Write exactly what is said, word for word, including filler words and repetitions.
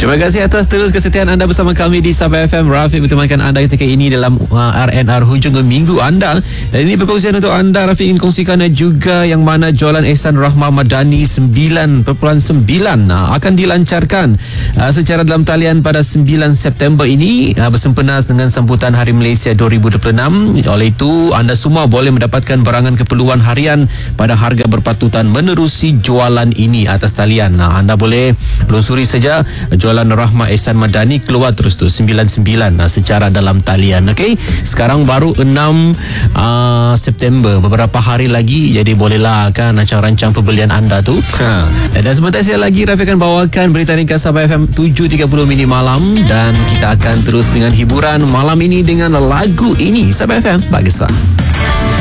Terima kasih atas terus kesetiaan anda bersama kami di Sabah F M. Rafiq bertemankan anda ketika ini dalam uh, R N R hujung minggu anda. Dan ini perkongsian untuk anda. Rafiq ingin kongsikan juga yang mana jualan Ehsan Rahmah Madani sembilan perpuluhan sembilan uh, akan dilancarkan uh, secara dalam talian pada sembilan September ini uh, bersempena dengan sambutan Hari Malaysia dua ribu dua puluh enam. Oleh itu, anda semua boleh mendapatkan barangan keperluan harian pada harga berpatutan menerusi jualan ini atas talian. Nah, anda boleh lusuri saja jualan Rahmah Ehsan Madani, keluar terus tu sembilan sembilan uh, secara dalam talian. Okey, sekarang baru enam uh, September, beberapa hari lagi, jadi bolehlah kan rancang-rancang pembelian anda tu. Ha. Dan sebentar saya lagi Rafi akan bawakan berita ringkas Sabah F M tujuh tiga puluh minit malam, dan kita akan terus dengan hiburan malam ini dengan lagu ini. Sabah F M, bagus pak.